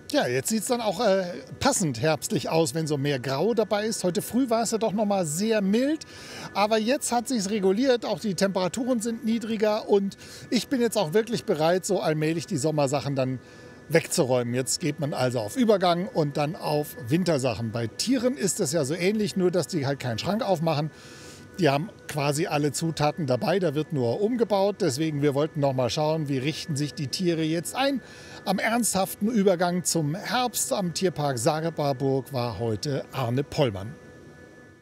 Ja, jetzt sieht es dann auch passend herbstlich aus, wenn so mehr Grau dabei ist. Heute früh war es ja doch noch mal sehr mild, aber jetzt hat sich's reguliert. Auch die Temperaturen sind niedriger und ich bin jetzt auch wirklich bereit, so allmählich die Sommersachen dann wegzuräumen. Jetzt geht man also auf Übergang und dann auf Wintersachen. Bei Tieren ist es ja so ähnlich, nur dass die halt keinen Schrank aufmachen. Die haben quasi alle Zutaten dabei, da wird nur umgebaut. Deswegen, wir wollten noch mal schauen, wie richten sich die Tiere jetzt ein. Am ernsthaften Übergang zum Herbst am Tierpark Saare-Barburg war heute Arne Pollmann.